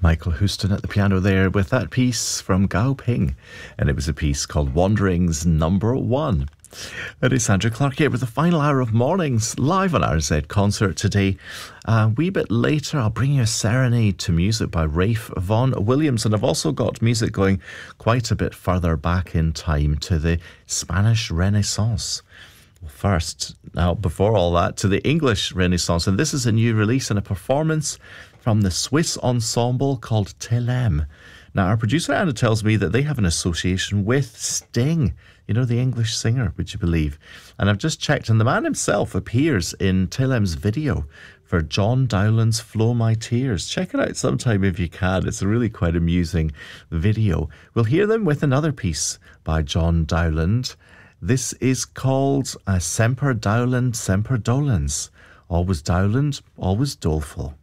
Michael Houston at the piano there with that piece from Gao Ping, and it was a piece called Wanderings Number 1. It is Andrew Clark here with the final hour of mornings live on RZ Concert today. A wee bit later I'll bring you a serenade to music by Rafe Vaughan Williams, and I've also got music going quite a bit further back in time to the Spanish Renaissance. First, now before all that, to the English Renaissance, and this is a new release and a performance from the Swiss ensemble called Theleme. Now our producer Anna tells me that they have an association with Sting, you know, the English singer, would you believe? And I've just checked, and the man himself appears in Theleme's video for John Dowland's Flow My Tears. Check it out sometime if you can. It's a really quite amusing video. We'll hear them with another piece by John Dowland. This is called Semper Dowland, Semper Dolens. Always Dowland, always doleful.